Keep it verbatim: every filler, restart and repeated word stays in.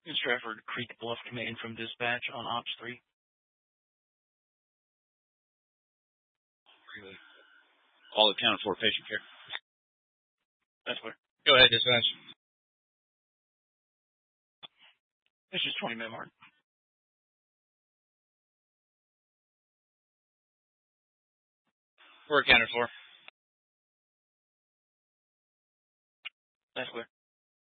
Stratford Creek Bluff Command from dispatch on Ops three. All accounted for, patient care. That's clear. Go ahead, dispatch. This is twenty minute mark. We're accounted for. That's clear.